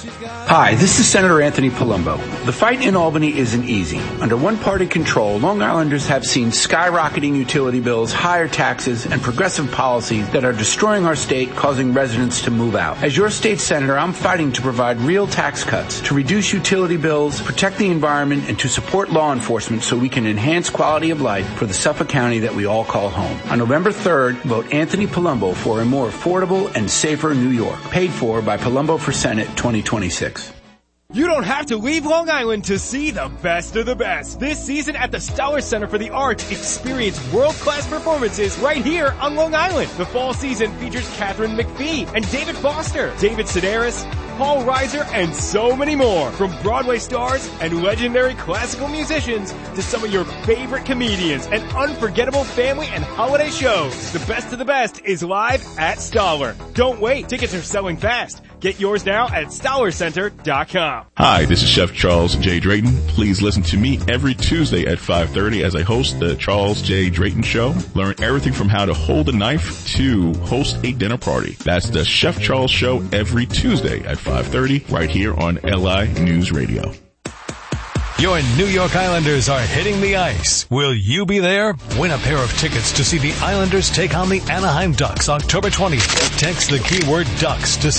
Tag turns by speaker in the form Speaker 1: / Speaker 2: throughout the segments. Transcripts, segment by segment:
Speaker 1: Hi, this is Senator Anthony Palumbo. The fight in Albany isn't easy. Under one-party control, Long Islanders have seen skyrocketing utility bills, higher taxes, and progressive policies that are destroying our state, causing residents to move out. As your state senator, I'm fighting to provide real tax cuts, to reduce utility bills, protect the environment, and to support law enforcement so we can enhance quality of life for the Suffolk County that we all call home. On November 3rd, vote Anthony Palumbo for a more affordable and safer New York. Paid for by Palumbo for Senate 2026.
Speaker 2: You don't have to leave Long Island to see the best of the best. This season at the Stoller Center for the Arts, experience world-class performances right here on Long Island. The fall season features Catherine McPhee and David Foster, David Sedaris, Paul Reiser, and so many more. From Broadway stars and legendary classical musicians to some of your favorite comedians and unforgettable family and holiday shows. The best of the best is live at Stoller. Don't wait. Tickets are selling fast. Get yours now at StollerCenter.com.
Speaker 3: Hi, this is Chef Charles J. Drayton. Please listen to me every Tuesday at 5:30 as I host the Charles J. Drayton Show. Learn everything from how to hold a knife to host a dinner party. That's the Chef Charles Show every Tuesday at 5:30 right here on LI News Radio.
Speaker 4: Your New York Islanders are hitting the ice. Will you be there? Win a pair of tickets to see the Islanders take on the Anaheim Ducks October 20th. Text the keyword Ducks to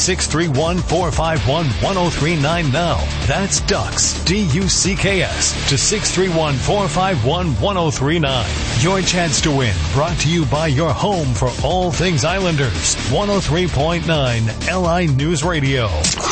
Speaker 4: 631-451-1039 now. That's Ducks, D-U-C-K-S, to 631-451-1039. Your chance to win, brought to you by your home for all things Islanders. 103.9 LI News Radio.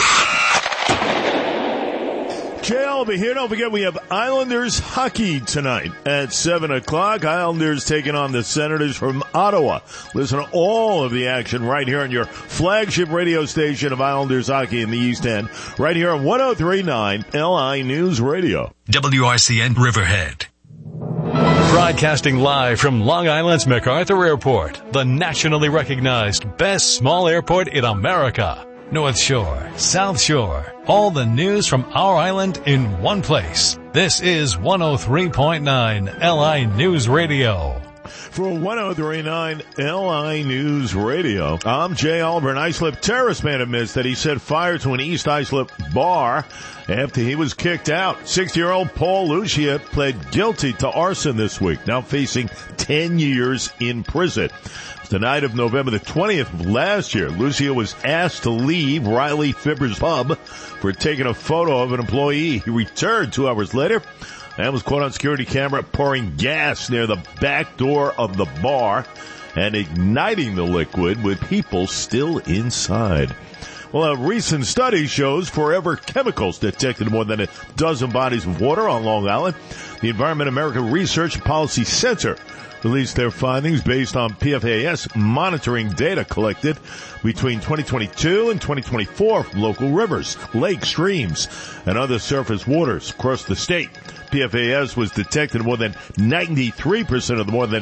Speaker 5: Jay Oliver here. Don't forget we have Islanders hockey tonight at 7 o'clock. Islanders taking on the Senators from Ottawa. Listen to all of the action right here on your flagship radio station of Islanders hockey in the East End. Right here on 103.9 LI News Radio.
Speaker 4: WRCN Riverhead. Broadcasting live from Long Island's MacArthur Airport, the nationally recognized best small airport in America. North Shore, South Shore, all the news from our island in one place. This is 103.9 LI News Radio.
Speaker 5: For 103.9 LI News Radio, I'm Jay Oliver. An Islip terrorist man admits that he set fire to an East Islip bar after he was kicked out. 60-year-old Paul Lucia pled guilty to arson this week, now facing 10 years in prison. The night of November the 20th of last year, Lucia was asked to leave Riley Fibber's pub for taking a photo of an employee. He returned 2 hours later and was caught on security camera pouring gas near the back door of the bar and igniting the liquid with people still inside. Well, a recent study shows Forever Chemicals detected more than a dozen bodies of water on Long Island. The Environment America Research and Policy Center released their findings based on PFAS monitoring data collected between 2022 and 2024 from local rivers, lakes, streams, and other surface waters across the state. PFAS was detected in more than 93% of the more than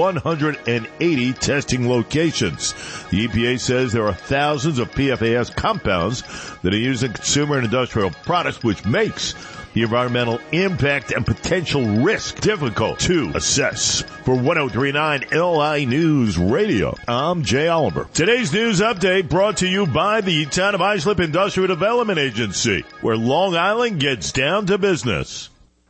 Speaker 5: 180 testing locations. The EPA says there are thousands of PFAS compounds that are used in consumer and industrial products, which makes the environmental impact and potential risk difficult to assess. For 103.9 LI News Radio, I'm Jay Oliver. Today's news update brought to you by the Town of Islip Industrial Development Agency, where Long Island gets down to business.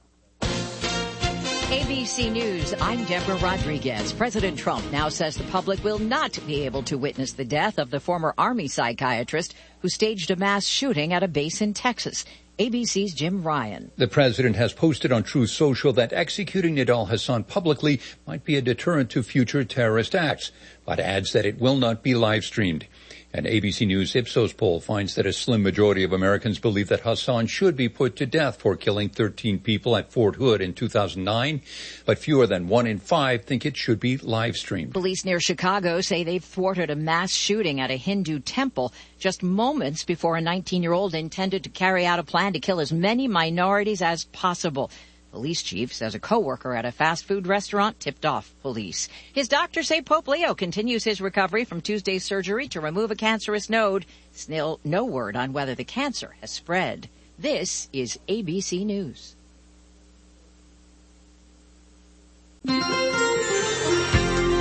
Speaker 6: ABC News, I'm Deborah Rodriguez. President Trump now says the public will not be able to witness the death of the former Army psychiatrist who staged a mass shooting at a base in Texas. ABC's Jim Ryan.
Speaker 7: The president has posted on Truth Social that executing Nidal Hasan publicly might be a deterrent to future terrorist acts, but adds that it will not be live streamed. An ABC News Ipsos poll finds that a slim majority of Americans believe that Hasan should be put to death for killing 13 people at Fort Hood in 2009, but fewer than 1 in 5 think it should be live streamed.
Speaker 6: Police near Chicago say they've thwarted a mass shooting at a Hindu temple just moments before a 19-year-old intended to carry out a plan to kill as many minorities as possible. Police chief says a co-worker at a fast food restaurant tipped off police. His doctors say Pope Leo continues his recovery from Tuesday's surgery to remove a cancerous node. Still no word on whether the cancer has spread. This is ABC News.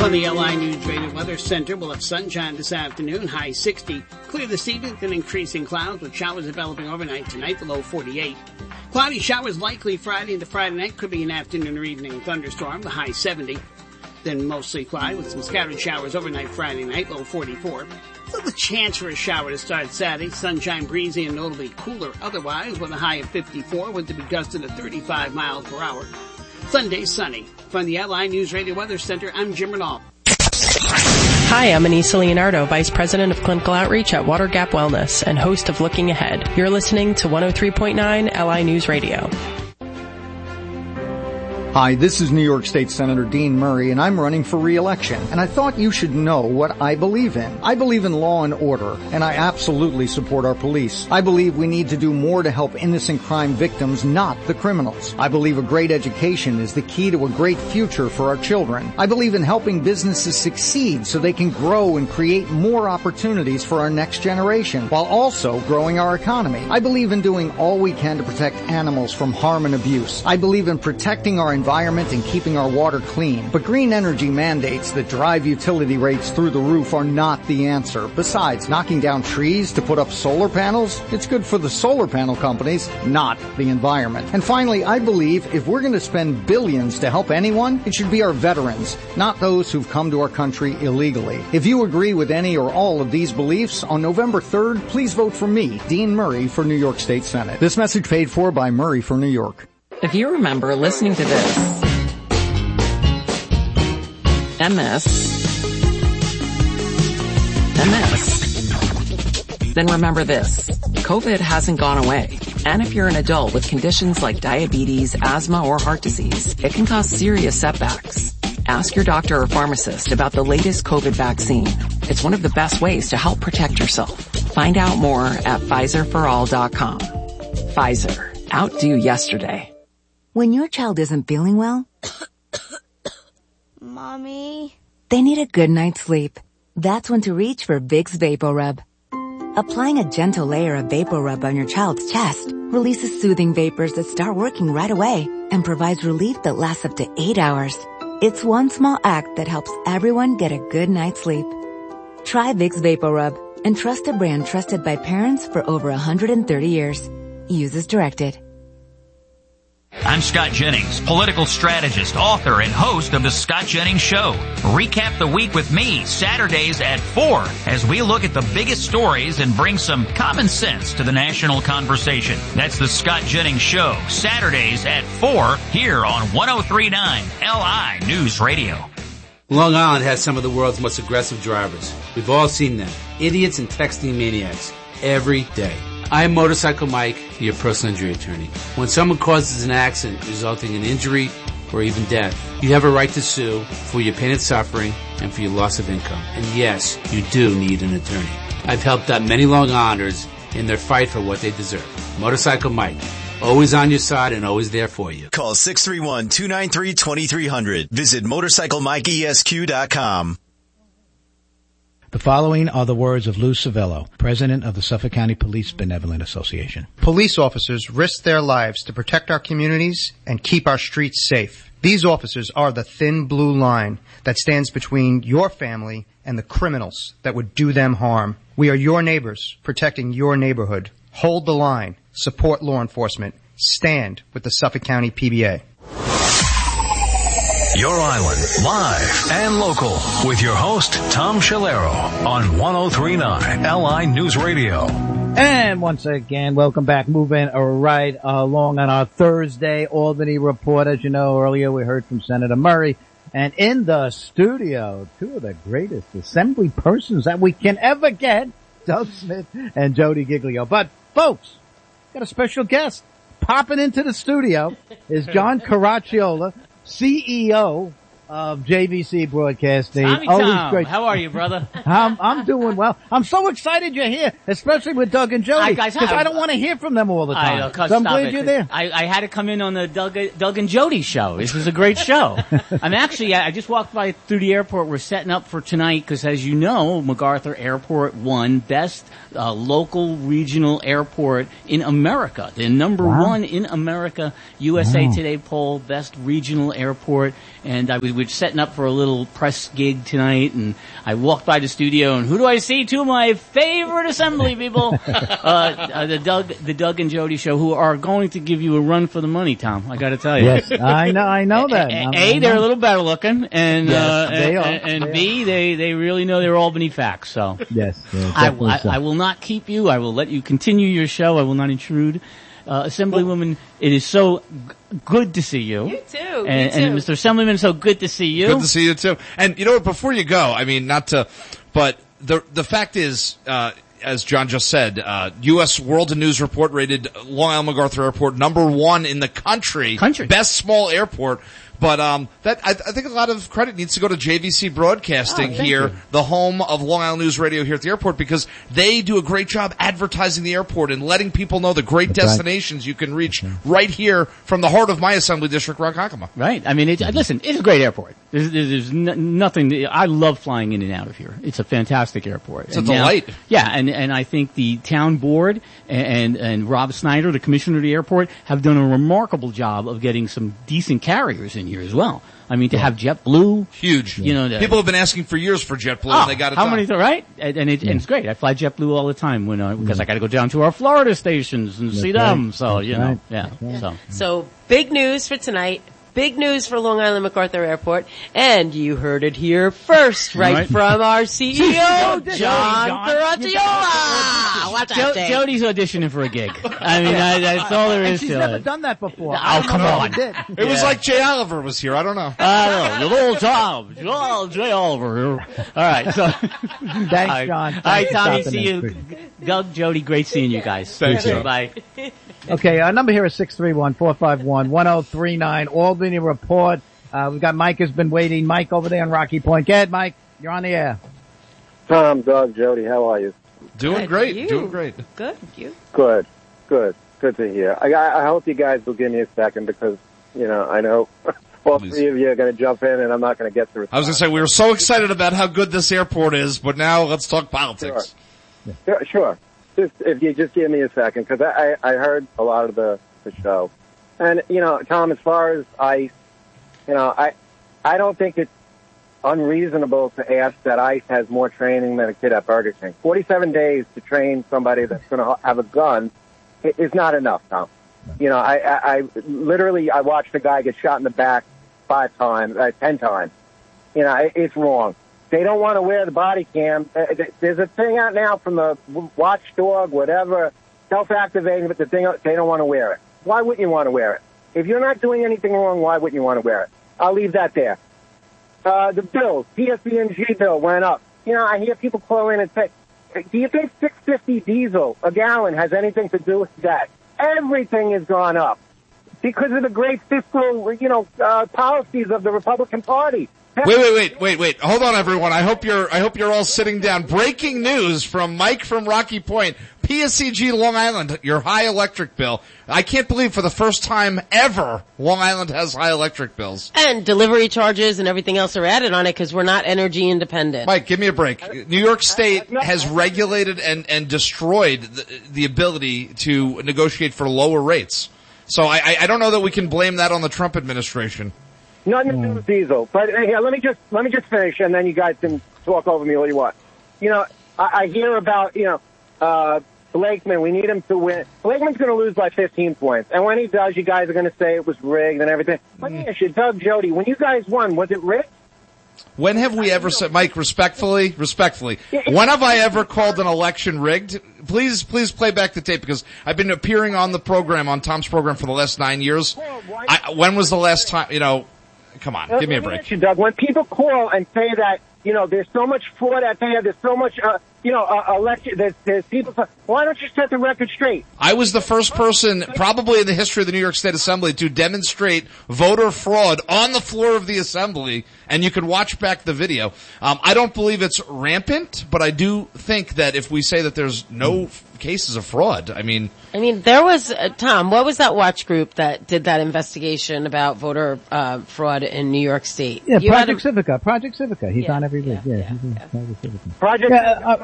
Speaker 8: On the LI News Radio Weather Center, we'll have sunshine this afternoon, high 60. Clear this evening, then increasing clouds with showers developing overnight tonight, the low 48. Cloudy showers likely Friday into Friday night. Could be an afternoon or evening thunderstorm, the high 70. Then mostly cloudy with some scattered showers overnight Friday night, low 44. Still the chance for a shower to start Saturday. Sunshine, breezy, and notably cooler otherwise with a high of 54, with to be gusted at 35 miles per hour. Sunday, sunny. From the LI News Radio Weather Center, I'm Jim Renault.
Speaker 9: Hi, I'm Anissa Leonardo, Vice President of Clinical Outreach at Water Gap Wellness and host of Looking Ahead. You're listening to 103.9 LI News Radio.
Speaker 10: Hi, this is New York State Senator Dean Murray, and I'm running for re-election. And I thought you should know what I believe in. I believe in law and order, and I absolutely support our police. I believe we need to do more to help innocent crime victims, not the criminals. I believe a great education is the key to a great future for our children. I believe in helping businesses succeed so they can grow and create more opportunities for our next generation, while also growing our economy. I believe in doing all we can to protect animals from harm and abuse. I believe in protecting our environment and keeping our water clean. But green energy mandates that drive utility rates through the roof are not the answer. Besides, knocking down trees to put up solar panels, it's good for the solar panel companies, not the environment. And finally, I believe if we're going to spend billions to help anyone, it should be our veterans, not those who've come to our country illegally. If you agree with any or all of these beliefs, on November 3rd, please vote for me, Dean Murray, for New York State Senate. This message paid for by Murray for New York.
Speaker 11: If you remember listening to this, and this, then remember this. COVID hasn't gone away. And if you're an adult with conditions like diabetes, asthma, or heart disease, it can cause serious setbacks. Ask your doctor or pharmacist about the latest COVID vaccine. It's one of the best ways to help protect yourself. Find out more at PfizerForAll.com. Pfizer. Outdo yesterday.
Speaker 12: When your child isn't feeling well,
Speaker 13: Mommy,
Speaker 12: they need a good night's sleep. That's when to reach for Vicks VapoRub. Applying a gentle layer of VapoRub on your child's chest releases soothing vapors that start working right away and provides relief that lasts up to 8 hours. It's one small act that helps everyone get a good night's sleep. Try Vicks VapoRub and trust a brand trusted by parents for over 130 years. Use as directed.
Speaker 14: I'm Scott Jennings, political strategist, author, and host of The Scott Jennings Show. Recap the week with me Saturdays at 4 as we look at the biggest stories and bring some common sense to the national conversation. That's The Scott Jennings Show, Saturdays at 4 here on 103.9 LI News Radio.
Speaker 15: Long Island has some of the world's most aggressive drivers. We've all seen them. Idiots and texting maniacs. Every day. I'm Motorcycle Mike, your personal injury attorney. When someone causes an accident resulting in injury or even death, you have a right to sue for your pain and suffering and for your loss of income. And yes, you do need an attorney. I've helped out many Long Islanders in their fight for what they deserve. Motorcycle Mike, always on your side and always there for you.
Speaker 16: Call 631-293-2300. Visit MotorcycleMikeESQ.com.
Speaker 17: The following are the words of Lou Civello, president of the Suffolk County Police Benevolent Association.
Speaker 18: Police officers risk their lives to protect our communities and keep our streets safe. These officers are the thin blue line that stands between your family and the criminals that would do them harm. We are your neighbors, protecting your neighborhood. Hold the line. Support law enforcement. Stand with the Suffolk County PBA.
Speaker 4: Your Island, live and local, with your host, Tom Shalero, on 103.9 LI News Radio.
Speaker 19: And once again, welcome back. Moving right along on our Thursday Albany Report. As you know, earlier we heard from Senator Murray. And in the studio, two of the greatest assembly persons that we can ever get, Doug Smith and Jody Giglio. But, folks, got a special guest. Popping into the studio is John Caracciolo, CEO of JVC Broadcasting.
Speaker 20: Tom, great. How are you, brother?
Speaker 19: I'm doing well. I'm so excited you're here, especially with Doug and Jody, because I don't want to hear from them all the time. So I'm glad you're there.
Speaker 20: I had to come in on the Doug and Jody show. This was a great show. I just walked by through the airport. We're setting up for tonight because, as you know, MacArthur Airport won Best Local Regional Airport in America. The number one in America USA Today poll, Best Regional Airport. And we we're setting up for a little press gig tonight, and I walked by the studio, and who do I see? Two of my favorite assembly people, the Doug and Jody show, who are going to give you a run for the money, Tom. I got to tell you.
Speaker 19: Yes, I know that.
Speaker 20: They're a little better looking, and
Speaker 19: they are.
Speaker 20: And B, they really know their Albany facts. So
Speaker 19: yes,
Speaker 20: I will not keep you. I will let you continue your show. I will not intrude. Assemblywoman, it is so good to see you.
Speaker 13: You too.
Speaker 20: And Mr. Assemblyman, so good to see you.
Speaker 16: Good to see you too. And you know what? Before you go, I mean, but the fact is, as John just said, U.S. World News Report rated Long Island MacArthur Airport #1 in the country. Best small airport. But I think a lot of credit needs to go to JVC Broadcasting here, the home of Long Island News Radio here at the airport, because they do a great job advertising the airport and letting people know the great destinations you can reach right here from the heart of my assembly district, Ronkonkoma.
Speaker 20: Right. I mean, listen, it's a great airport. There's nothing. I love flying in and out of here. It's a fantastic airport.
Speaker 16: It's a delight.
Speaker 20: And I think the town board and Rob Snyder, the commissioner of the airport, have done a remarkable job of getting some decent carriers in here as well. I mean, to have JetBlue.
Speaker 16: Huge.
Speaker 20: You know,
Speaker 16: people have been asking for years for JetBlue, and they got it done.
Speaker 20: How many, right? And it's great. I fly JetBlue all the time because I got to go down to our Florida stations and see them. So, you know,
Speaker 13: So, big news for tonight. Big news for Long Island MacArthur Airport, and you heard it here first, right from our CEO, John Ferraciola. Watch out, Dave.
Speaker 20: Jody's auditioning for a gig. I mean, that's all there is to it.
Speaker 19: She's never done that before.
Speaker 20: Oh, come on.
Speaker 16: It was like Jay Oliver was here. I don't know.
Speaker 20: Little Tom. Jay Oliver. All right. So,
Speaker 19: thanks, John.
Speaker 20: All right, Tommy. See you. Doug, Jody, great seeing you guys.
Speaker 16: Thanks, you.
Speaker 20: Bye.
Speaker 19: Okay, our number here is 631-451-1039. Albany Report. We've got Mike has been waiting. Mike over there on Rocky Point. Go ahead, Mike. You're on the air.
Speaker 21: Tom, Doug, Jody, how are you?
Speaker 16: Doing great. Doing great.
Speaker 13: Good. You?
Speaker 21: Good. Good to hear. I hope you guys will give me a second because, you know, I know all three of you are going to jump in and I'm not going to get through.
Speaker 16: I was going to say, we were so excited about how good this airport is, but now let's talk politics.
Speaker 21: Sure. If you just give me a second, because I heard a lot of the show. And, you know, Tom, as far as ICE, you know, I don't think it's unreasonable to ask that ICE has more training than a kid at Burger King. 47 days to train somebody that's going to have a gun is not enough, Tom. You know, I literally watched a guy get shot in the back 10 times. You know, it's wrong. They don't want to wear the body cam. There's a thing out now from the watchdog, whatever, self-activating, but they don't want to wear it. Why wouldn't you want to wear it? If you're not doing anything wrong, why wouldn't you want to wear it? I'll leave that there. The bill, PSE&G bill went up. You know, I hear people call in and say, do you think $6.50 diesel a gallon has anything to do with that? Everything has gone up because of the great fiscal, policies of the Republican Party.
Speaker 16: Wait. Hold on, everyone. I hope you're all sitting down. Breaking news from Mike from Rocky Point. PSEG Long Island, your high electric bill. I can't believe for the first time ever Long Island has high electric bills.
Speaker 13: And delivery charges and everything else are added on it because we're not energy independent.
Speaker 16: Mike, give me a break. New York State has regulated and destroyed the ability to negotiate for lower rates. So I don't know that we can blame that on the Trump administration.
Speaker 21: Nothing to do with diesel. But here, let me just finish, and then you guys can talk over me all you want. You know, I hear about, Blakeman, we need him to win. Blakeman's going to lose by 15 points. And when he does, you guys are going to say it was rigged and everything. Let me ask you, Doug, Jody, when you guys won, was it rigged?
Speaker 16: When have we ever said, Mike, respectfully, when have I ever called an election rigged? Please play back the tape because I've been appearing on the program, on Tom's program for the last 9 years. When was the last time, come on, give me a break.
Speaker 21: Doug, when people call and say that, there's so much fraud out there, there's so much, election, there's people, why don't you set the record straight?
Speaker 16: I was the first person, probably in the history of the New York State Assembly, to demonstrate voter fraud on the floor of the Assembly, and you can watch back the video. I don't believe it's rampant, but I do think that if we say that there's no cases of fraud. I mean,
Speaker 13: there was, Tom, what was that watch group that did that investigation about voter fraud in New York State?
Speaker 19: Yeah, Project Civica. He's on every week. Yeah.
Speaker 21: Project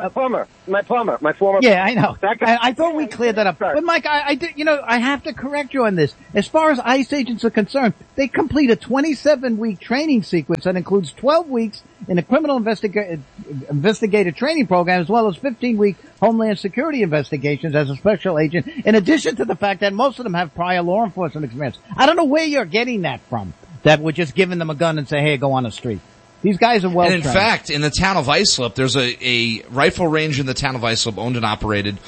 Speaker 21: my former.
Speaker 19: Yeah, I know.
Speaker 21: That guy,
Speaker 19: I thought we cleared that up. But Mike, I have to correct you on this. As far as ICE agents are concerned, they complete a 27-week training sequence that includes 12 weeks in a criminal investigative training program, as well as 15-week Homeland Security investigations as a special agent, in addition to the fact that most of them have prior law enforcement experience. I don't know where you're getting that from, that we're just giving them a gun and say, hey, go on the street. These guys are well trained.
Speaker 16: And in fact, in the town of Islip, there's a rifle range in the town of Islip, owned and operated,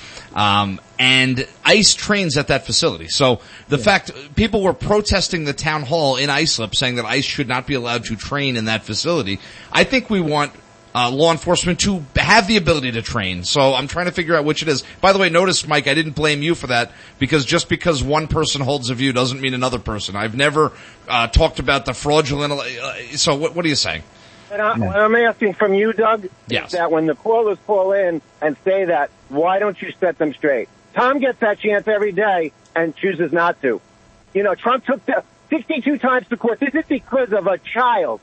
Speaker 16: and ICE trains at that facility. So the fact people were protesting the town hall in Islip, saying that ICE should not be allowed to train in that facility. I think we want law enforcement to have the ability to train. So I'm trying to figure out which it is. By the way, notice, Mike, I didn't blame you for that, because just because one person holds a view doesn't mean another person. I've never talked about the fraudulent. So what are you saying?
Speaker 21: And I'm asking from you, Doug, is that when the callers call in and say that, why don't you set them straight? Tom gets that chance every day and chooses not to. You know, Trump took 62 times to court. This is because of a child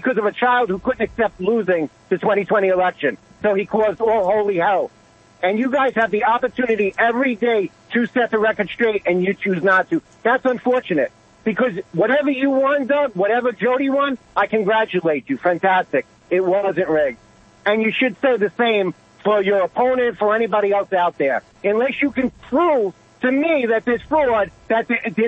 Speaker 21: who couldn't accept losing the 2020 election. So he caused all holy hell. And you guys have the opportunity every day to set the record straight, and you choose not to. That's unfortunate. Because whatever you won, Doug, whatever Jody won, I congratulate you. Fantastic. It wasn't rigged. And you should say the same for your opponent, for anybody else out there. Unless you can prove to me that there's fraud, that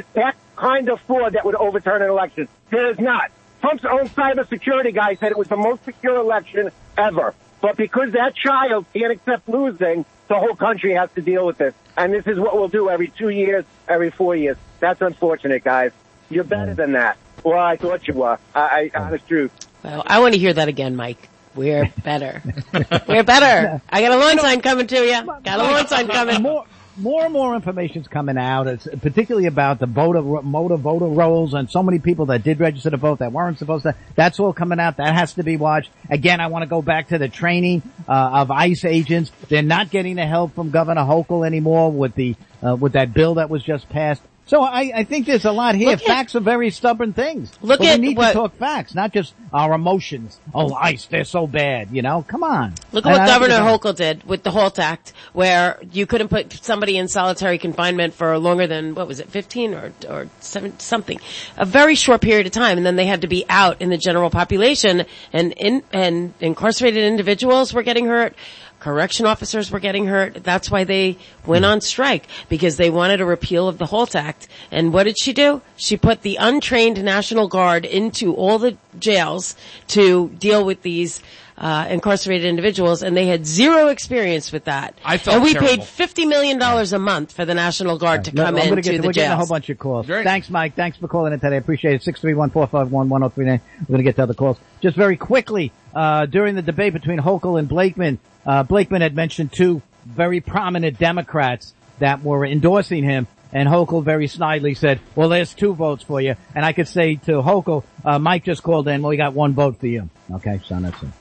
Speaker 21: kind of fraud that would overturn an election. There is not. Trump's own cybersecurity guy said it was the most secure election ever. But because that child can't accept losing, the whole country has to deal with this. And this is what we'll do every 2 years, every 4 years. That's unfortunate, guys. You're better than that. Well, I thought you were. Honest truth.
Speaker 13: Well, I want to hear that again, Mike. We're better. We're better. I got a lawn sign coming to you. Got a lawn sign coming.
Speaker 19: More and more information's coming out, particularly about the motor voter rolls and so many people that did register to vote that weren't supposed to. That's all coming out. That has to be watched. Again, I want to go back to the training of ICE agents. They're not getting the help from Governor Hochul anymore with that bill that was just passed. So I think there's a lot here. Facts are very stubborn things. We need to talk facts, not just our emotions. Oh, ICE, they're so bad, you know? Come on.
Speaker 13: Look at what Governor Hochul did with the HALT Act, where you couldn't put somebody in solitary confinement for longer than, 15 or 7, something. A very short period of time, and then they had to be out in the general population, and incarcerated individuals were getting hurt. Correction officers were getting hurt. That's why they went on strike, because they wanted a repeal of the HALT Act. And what did she do? She put the untrained National Guard into all the jails to deal with these incarcerated individuals, and they had zero experience with that.
Speaker 16: And
Speaker 13: we paid $50 million a month for the National Guard to come into the jails.
Speaker 19: We're getting a whole bunch of calls. Thanks, Mike. Thanks for calling in today. I appreciate it. 631-451-1039. We're going to get to other calls. Just very quickly, during the debate between Hochul and Blakeman, Blakeman had mentioned 2 very prominent Democrats that were endorsing him, and Hochul very snidely said, well, there's 2 votes for you. And I could say to Hochul, Mike just called in, well, we got 1 vote for you. Okay, son, that's it.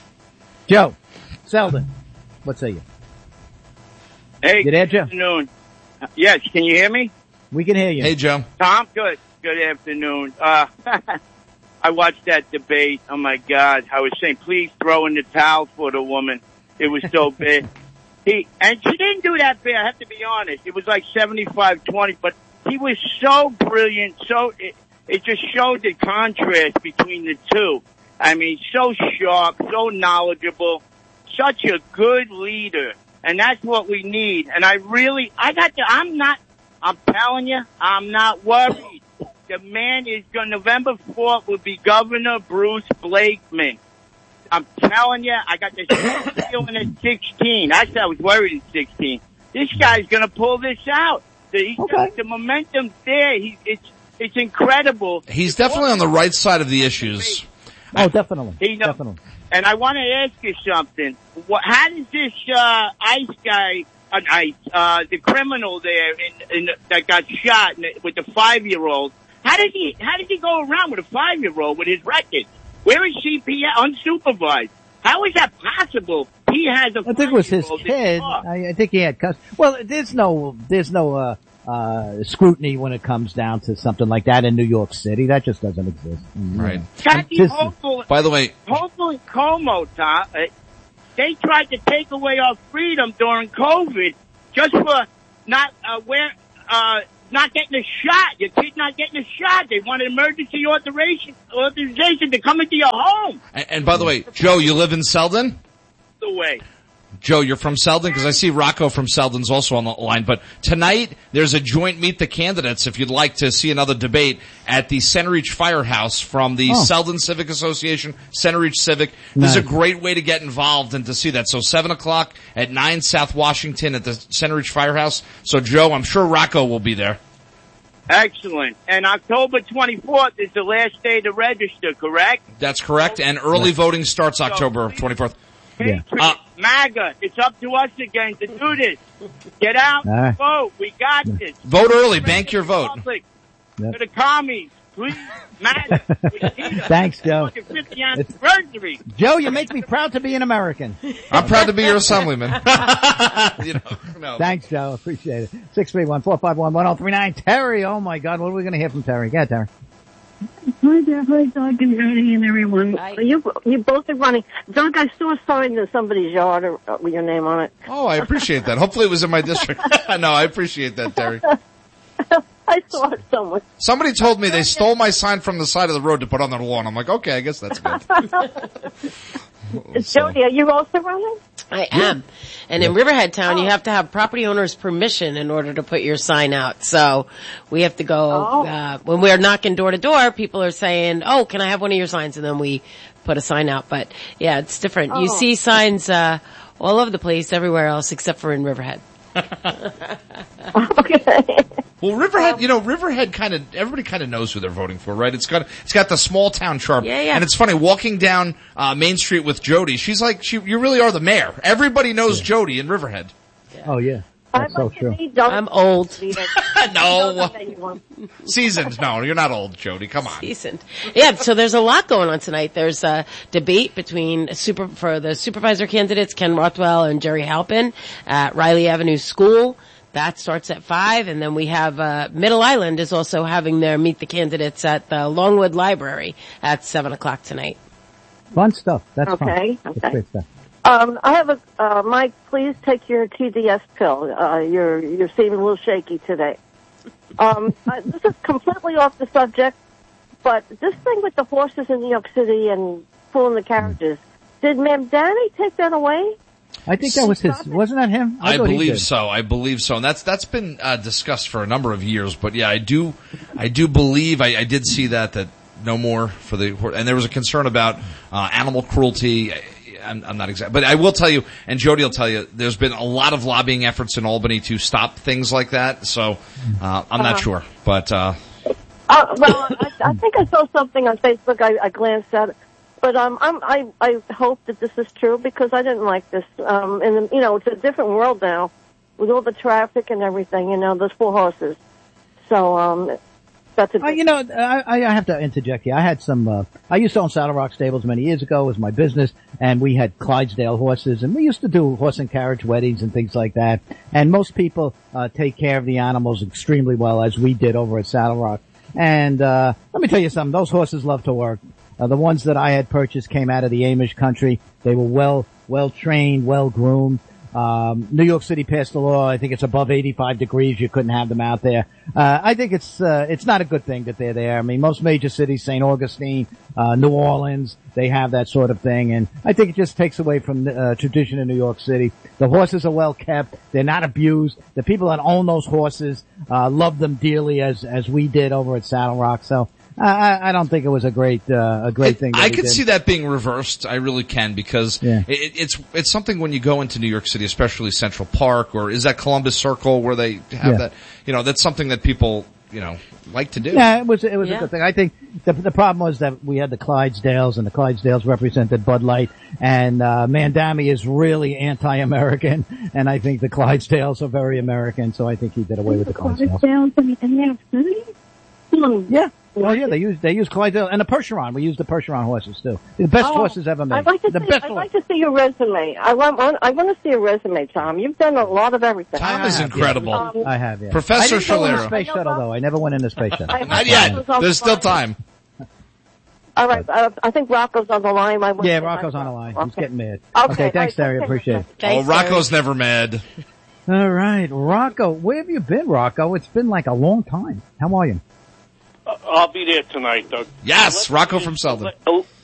Speaker 19: Joe, Selden, what say you?
Speaker 1: Hey,
Speaker 19: you there, Joe?
Speaker 1: Good afternoon. Yes, can you hear me?
Speaker 19: We can hear you.
Speaker 16: Hey, Joe.
Speaker 1: Tom, good. Good afternoon. I watched that debate. Oh, my God. I was saying, please throw in the towel for the woman. It was so bad. And she didn't do that bad, I have to be honest. It was like 75-20, but he was so brilliant. It just showed the contrast between the two. I mean, so sharp, so knowledgeable, such a good leader. And that's what we need. And I'm telling you, I'm not worried. The man is November 4th will be Governor Bruce Blakeman. I'm telling you, I got this feeling at 16. Actually, I was worried at 16. This guy's gonna pull this out. The momentum's there. It's incredible.
Speaker 16: He's definitely on the right side of the issues.
Speaker 19: Oh, definitely. Definitely.
Speaker 1: And I want to ask you something. How does this ICE guy, the criminal there that got shot with the 5-year-old, how did he go around with a 5-year-old with his record? Where is CPS unsupervised? How is that possible he has a.
Speaker 19: I think it was his
Speaker 1: 5-year-old
Speaker 19: kid. I think he had Well, there's no scrutiny when it comes down to something like that in New York City. That just doesn't exist.
Speaker 16: Right.
Speaker 1: By
Speaker 16: the way,
Speaker 1: hopefully Como, Tom, they tried to take away our freedom during COVID just for not getting a shot. Your kid not getting a shot. They want an emergency authorization to come into your home.
Speaker 16: And by the way, Joe, you live in Selden?
Speaker 1: The way.
Speaker 16: Joe, you're from Selden? Because I see Rocco from Selden's also on the line. But tonight, there's a joint Meet the Candidates, if you'd like to see another debate, at the Centereach Firehouse from the Selden Civic Association, Centereach Civic. This is a great way to get involved and to see that. So 7 o'clock at 9 South Washington at the Centereach Firehouse. So, Joe, I'm sure Rocco will be there.
Speaker 1: Excellent. And October 24th is the last day to register, correct?
Speaker 16: That's correct. And early voting starts October 24th.
Speaker 1: Patriot, MAGA, it's up to us again to do this. Get out and vote. We got this.
Speaker 16: Vote early. Bank your vote.
Speaker 1: To the commies, please. MAGA.
Speaker 19: Thanks, Joe.
Speaker 1: 50th anniversary.
Speaker 19: Joe, you make me proud to be an American.
Speaker 16: I'm proud to be your assemblyman.
Speaker 19: Thanks, Joe. Appreciate it. 631-451-1039. Terry, oh my God, what are we going to hear from Terry? Yeah, Terry.
Speaker 2: Hi there, hi Doug and Ernie and everyone. You both are running. Doug, I saw a sign in somebody's yard with your name on it.
Speaker 16: Oh, I appreciate that. Hopefully it was in my district. No, I appreciate that, Terry.
Speaker 2: I saw it somewhere.
Speaker 16: Somebody told me they stole my sign from the side of the road to put on their lawn. I'm like, okay, I guess that's good.
Speaker 2: Jody, are you also running?
Speaker 13: I am. And in Riverhead Town, you have to have property owner's permission in order to put your sign out. So we have to go, when we're knocking door to door, people are saying, oh, can I have one of your signs? And then we put a sign out. But yeah, it's different. You see signs, all over the place everywhere else except for in Riverhead.
Speaker 16: Well, Riverhead everybody kind of knows who they're voting for, right? It's got the small town charm.
Speaker 13: Yeah, yeah.
Speaker 16: And it's funny, walking down, Main Street with Jody, she's like, you really are the mayor. Everybody knows Jody in Riverhead.
Speaker 19: Yeah. Oh, yeah. That's so true.
Speaker 13: I'm old.
Speaker 16: No. Seasoned. No, you're not old, Jody. Come on.
Speaker 13: Seasoned. Yeah, so there's a lot going on tonight. There's a debate between for the supervisor candidates, Ken Rothwell and Jerry Halpin at Riley Avenue School. That starts at 5, and then we have, Middle Island is also having their Meet the Candidates at the Longwood Library at 7 o'clock tonight.
Speaker 19: Fun stuff. That's fun.
Speaker 2: Okay.
Speaker 19: That's great stuff.
Speaker 2: I have Mike, please take your TDS pill. You're seeming a little shaky today. This is completely off the subject, but this thing with the horses in New York City and pulling the carriages, did Ma'am Danny take that away?
Speaker 19: I think that was his. Wasn't that him?
Speaker 16: I believe so. I believe so. And that's been discussed for a number of years. But yeah, I do believe I did see that no more for the, and there was a concern about animal cruelty. I'm not exact, but I will tell you, and Jody will tell you, there's been a lot of lobbying efforts in Albany to stop things like that. So I'm not sure, but
Speaker 2: well, I think I saw something on Facebook. I glanced at it. But I hope that this is true because I didn't like this. And it's a different world now with all the traffic and everything. Those poor horses. So that's a.
Speaker 19: I have to interject here. I had some. I used to own Saddle Rock Stables many years ago. It was my business, and we had Clydesdale horses, and we used to do horse and carriage weddings and things like that. And most people take care of the animals extremely well, as we did over at Saddle Rock. And let me tell you something. Those horses love to work. The ones that I had purchased came out of the Amish country. They were well trained, well groomed. New York City passed a law. I think it's above 85 degrees. You couldn't have them out there. I think it's not a good thing that they're there. I mean, most major cities, St. Augustine, New Orleans, they have that sort of thing. And I think it just takes away from the tradition in New York City. The horses are well kept. They're not abused. The people that own those horses, love them dearly as we did over at Saddle Rock. So, I don't think it was a great thing.
Speaker 16: I could see that being reversed. I really can because it's something when you go into New York City, especially Central Park, or is that Columbus Circle where they have that? That's something that people like to do.
Speaker 19: Yeah, it was a good thing. I think the problem was that we had the Clydesdales, and the Clydesdales represented Bud Light, and Mandami is really anti-American, and I think the Clydesdales are very American. So I think he did away with the Clydesdales.
Speaker 2: In New York City?
Speaker 19: Yeah. Oh yeah, they use Clydesdale and the Percheron. We use the Percheron horses too. The best horses ever made.
Speaker 2: I'd like to see your resume. I want to see your resume, Tom. You've done a lot of everything.
Speaker 16: Tom is incredible.
Speaker 19: I have, yeah.
Speaker 16: Professor
Speaker 19: I didn't go in the
Speaker 16: Shalera.
Speaker 19: space shuttle though. I never went in the space shuttle.
Speaker 16: Not yet. There's still time.
Speaker 2: All right. I think Rocco's on the line.
Speaker 19: Yeah, Rocco's on the line. He's getting mad.
Speaker 2: Okay,
Speaker 19: thanks, Terry.
Speaker 2: okay.
Speaker 19: Appreciate it.
Speaker 16: Oh, Rocco's never mad.
Speaker 19: All right, Rocco. Where have you been, Rocco? It's been like a long time. How are you?
Speaker 3: I'll be there tonight, Doug.
Speaker 16: Yes, Rocco from Selden.